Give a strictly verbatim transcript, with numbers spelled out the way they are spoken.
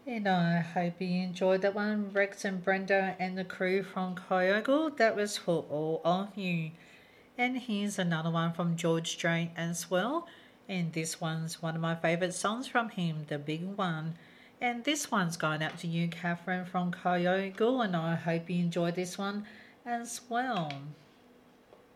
And I hope you enjoyed that one, Rex and Brenda and the crew from Kyogo. That was for all of you. And here's another one from George Strait as well. And this one's one of my favourite songs from him, The Big One. And this one's going out to you, Catherine from Kyogo, and I hope you enjoyed this one as well.